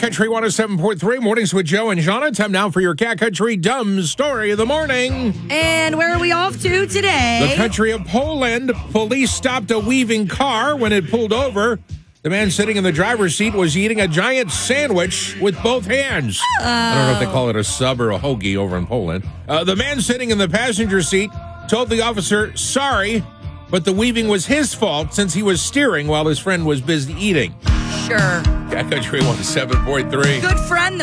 Country 107.3, Mornings with Joe and Shauna. Time now for your Cat Country Dumb Story of the Morning. And where are we off to today? The country of Poland. Police stopped a weaving car when it pulled over. The man sitting in the driver's seat was eating a giant sandwich with both hands. I don't know if they call it a sub or a hoagie over in Poland. The man sitting in the passenger seat told the officer, sorry, but the weaving was his fault since he was steering while his friend was busy eating. Sure. Cat Country 107.3. Good friend, though.